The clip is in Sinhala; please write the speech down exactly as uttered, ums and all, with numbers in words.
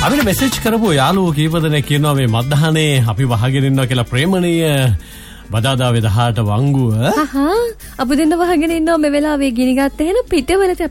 අපිට මෙසේජ් කරපු යාළුවෝ කීප දෙනෙක් කියනවා මේ මත්දහනේ අපි වහගෙන ඉන්නවා කියලා ප්‍රේමණීය බදාදා වෙදහාට වංගුව. හහ අපි දෙන්න වහගෙන ඉන්නවා මේ වෙලාවේ ගිනි ගත්ත එහෙනම් පිටවලට